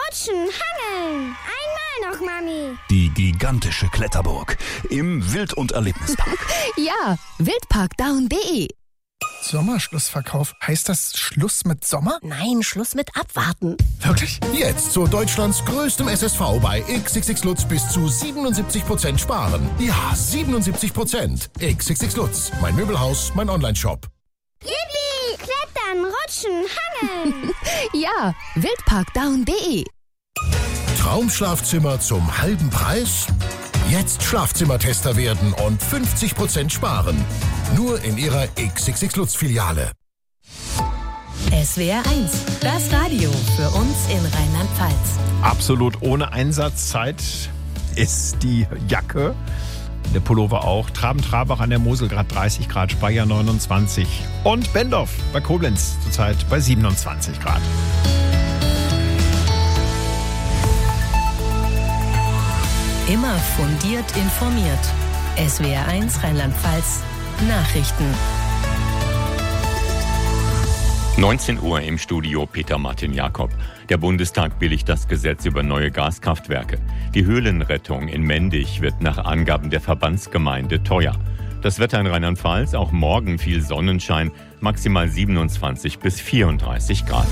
Rutschen, Hangeln. Einmal noch, Mami. Die gigantische Kletterburg im Wild- und Erlebnispark. Ja, wildparkdown.de. Sommerschlussverkauf. Heißt das Schluss mit Sommer? Nein, Schluss mit Abwarten. Wirklich? Jetzt zu Deutschlands größtem SSV bei XXX Lutz bis zu 77% sparen. Ja, 77%. XXX Lutz. Mein Möbelhaus, mein Onlineshop. Yippie! Klettern, rutschen, hangeln. Ja, wildparkdown.de. Traumschlafzimmer zum halben Preis? Jetzt Schlafzimmertester werden und 50% sparen. Nur in Ihrer XXX Lutz Filiale. SWR 1, das Radio für uns in Rheinland-Pfalz. Absolut ohne Einsatzzeit ist die Jacke, der Pullover auch. Traben-Trabach an der Mosel gerade 30 Grad, Speyer 29 und Bendorf bei Koblenz zurzeit bei 27 Grad. Immer fundiert informiert. SWR 1 Rheinland-Pfalz Nachrichten. 19 Uhr im Studio Peter Martin Jakob. Der Bundestag billigt das Gesetz über neue Gaskraftwerke. Die Höhlenrettung in Mendig wird nach Angaben der Verbandsgemeinde teuer. Das Wetter in Rheinland-Pfalz, auch morgen viel Sonnenschein, maximal 27 bis 34 Grad.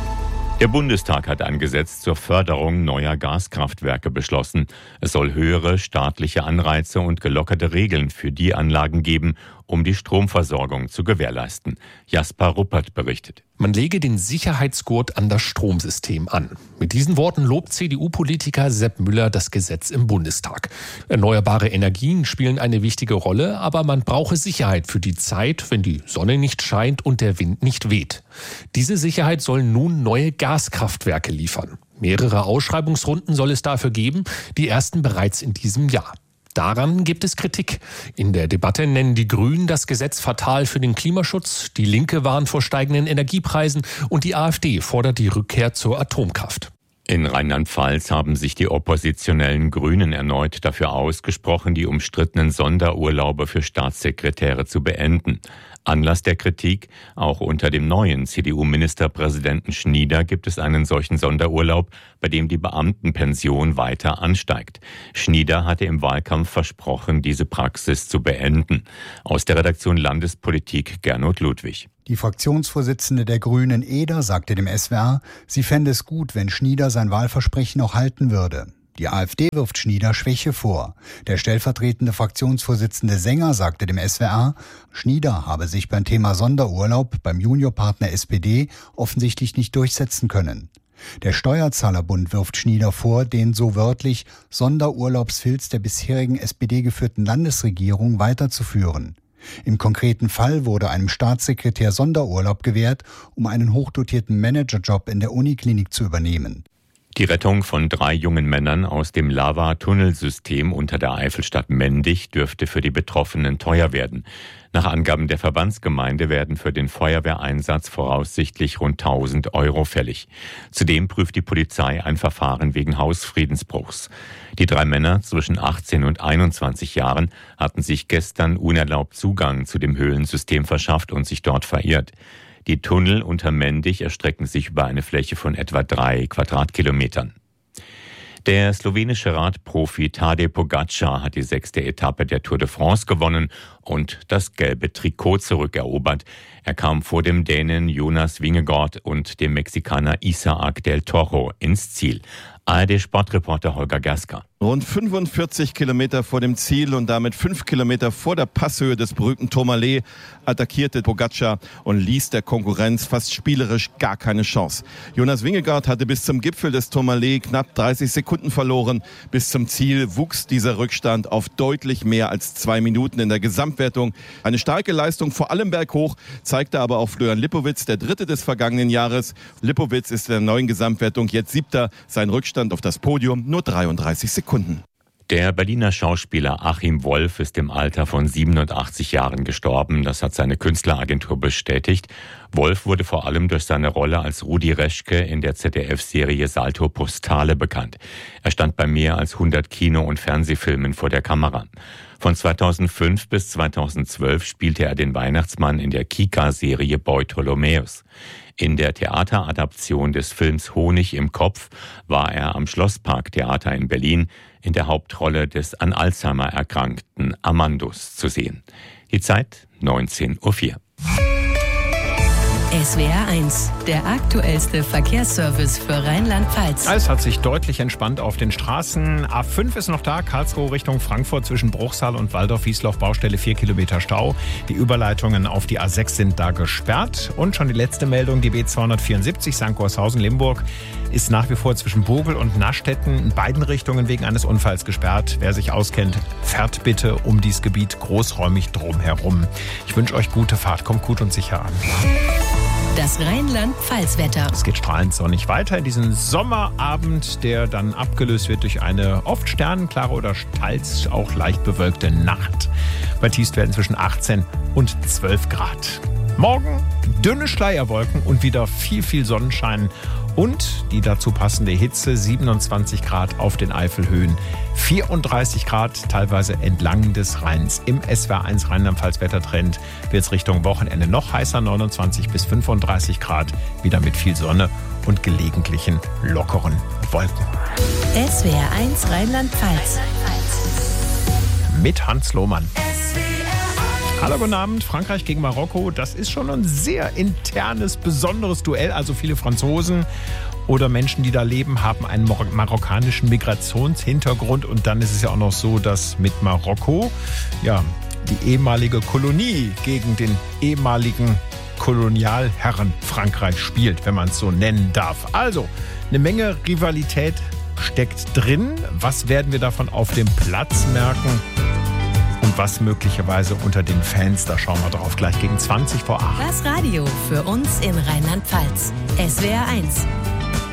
Der Bundestag hat ein Gesetz zur Förderung neuer Gaskraftwerke beschlossen. Es soll höhere staatliche Anreize und gelockerte Regeln für die Anlagen geben, um die Stromversorgung zu gewährleisten. Jasper Ruppert berichtet. Man lege den Sicherheitsgurt an das Stromsystem an. Mit diesen Worten lobt CDU-Politiker Sepp Müller das Gesetz im Bundestag. Erneuerbare Energien spielen eine wichtige Rolle, aber man brauche Sicherheit für die Zeit, wenn die Sonne nicht scheint und der Wind nicht weht. Diese Sicherheit sollen nun neue Gaskraftwerke liefern. Mehrere Ausschreibungsrunden soll es dafür geben, die ersten bereits in diesem Jahr. Daran gibt es Kritik. In der Debatte nennen die Grünen das Gesetz fatal für den Klimaschutz, die Linke warnt vor steigenden Energiepreisen und die AfD fordert die Rückkehr zur Atomkraft. In Rheinland-Pfalz haben sich die oppositionellen Grünen erneut dafür ausgesprochen, die umstrittenen Sonderurlaube für Staatssekretäre zu beenden. Anlass der Kritik: Auch unter dem neuen CDU-Ministerpräsidenten Schnieder gibt es einen solchen Sonderurlaub, bei dem die Beamtenpension weiter ansteigt. Schnieder hatte im Wahlkampf versprochen, diese Praxis zu beenden. Aus der Redaktion Landespolitik Gernot Ludwig. Die Fraktionsvorsitzende der Grünen Eder sagte dem SWR, sie fände es gut, wenn Schnieder sein Wahlversprechen auch halten würde. Die AfD wirft Schnieder Schwäche vor. Der stellvertretende Fraktionsvorsitzende Sänger sagte dem SWR, Schnieder habe sich beim Thema Sonderurlaub beim Juniorpartner SPD offensichtlich nicht durchsetzen können. Der Steuerzahlerbund wirft Schnieder vor, den so wörtlich Sonderurlaubsfilz der bisherigen SPD-geführten Landesregierung weiterzuführen. Im konkreten Fall wurde einem Staatssekretär Sonderurlaub gewährt, um einen hochdotierten Managerjob in der Uniklinik zu übernehmen. Die Rettung von 3 jungen Männern aus dem Lava-Tunnelsystem unter der Eifelstadt Mendig dürfte für die Betroffenen teuer werden. Nach Angaben der Verbandsgemeinde werden für den Feuerwehreinsatz voraussichtlich rund 1.000 Euro fällig. Zudem prüft die Polizei ein Verfahren wegen Hausfriedensbruchs. Die 3 Männer zwischen 18 und 21 Jahren hatten sich gestern unerlaubt Zugang zu dem Höhlensystem verschafft und sich dort verirrt. Die Tunnel unter Mendig erstrecken sich über eine Fläche von etwa 3 Quadratkilometern. Der slowenische Radprofi Tadej Pogačar hat die 6. Etappe der Tour de France gewonnen und das gelbe Trikot zurückerobert. Er kam vor dem Dänen Jonas Vingegaard und dem Mexikaner Isaac del Toro ins Ziel. ARD-Sportreporter Holger Gerska. Rund 45 Kilometer vor dem Ziel und damit 5 Kilometer vor der Passhöhe des berühmten Tourmalet attackierte Pogačar und ließ der Konkurrenz fast spielerisch gar keine Chance. Jonas Vingegaard hatte bis zum Gipfel des Tourmalet knapp 30 Sekunden verloren. Bis zum Ziel wuchs dieser Rückstand auf deutlich mehr als 2 Minuten in der Gesamtwertung. Eine starke Leistung, vor allem berghoch, zeigte aber auch Florian Lipowitz, der Dritte des vergangenen Jahres. Lipowitz ist in der neuen Gesamtwertung jetzt 7. Sein Rückstand auf das Podium nur 33 Sekunden. Der Berliner Schauspieler Achim Wolf ist im Alter von 87 Jahren gestorben. Das hat seine Künstleragentur bestätigt. Wolf wurde vor allem durch seine Rolle als Rudi Reschke in der ZDF-Serie Salto Postale bekannt. Er stand bei mehr als 100 Kino- und Fernsehfilmen vor der Kamera. Von 2005 bis 2012 spielte er den Weihnachtsmann in der Kika-Serie Boy Ptolomäus. In der Theateradaption des Films Honig im Kopf war er am Schlossparktheater in Berlin in der Hauptrolle des an Alzheimer erkrankten Amandus zu sehen. Die Zeit 19:04 Uhr. SWR 1, der aktuellste Verkehrsservice für Rheinland-Pfalz. Es hat sich deutlich entspannt auf den Straßen. A5 ist noch da, Karlsruhe Richtung Frankfurt zwischen Bruchsal und Waldorf-Wiesloch, Baustelle 4 Kilometer Stau. Die Überleitungen auf die A6 sind da gesperrt. Und schon die letzte Meldung, die B274 St. Gorshausen-Limburg ist nach wie vor zwischen Bogel und Nastetten in beiden Richtungen wegen eines Unfalls gesperrt. Wer sich auskennt, fährt bitte um dieses Gebiet großräumig drumherum. Ich wünsche euch gute Fahrt, kommt gut und sicher an. Das Rheinland-Pfalz-Wetter. Es geht strahlend sonnig weiter in diesen Sommerabend, der dann abgelöst wird durch eine oft sternenklare oder teils auch leicht bewölkte Nacht. Bei Tiefstwerten zwischen 18 und 12 Grad. Morgen dünne Schleierwolken und wieder viel Sonnenschein. Und die dazu passende Hitze, 27 Grad auf den Eifelhöhen, 34 Grad teilweise entlang des Rheins. Im SWR 1 Rheinland-Pfalz-Wettertrend wird es Richtung Wochenende noch heißer, 29 bis 35 Grad, wieder mit viel Sonne und gelegentlichen lockeren Wolken. SWR 1 Rheinland-Pfalz. Mit Hans Lohmann. Hallo, guten Abend. Frankreich gegen Marokko. Das ist schon ein sehr internes, besonderes Duell. Also viele Franzosen oder Menschen, die da leben, haben einen marokkanischen Migrationshintergrund. Und dann ist es ja auch noch so, dass mit Marokko ja die ehemalige Kolonie gegen den ehemaligen Kolonialherren Frankreich spielt, wenn man es so nennen darf. Also eine Menge Rivalität steckt drin. Was werden wir davon auf dem Platz merken? Und was möglicherweise unter den Fans, da schauen wir drauf, gleich gegen 20 vor 8. Das Radio für uns in Rheinland-Pfalz. SWR 1.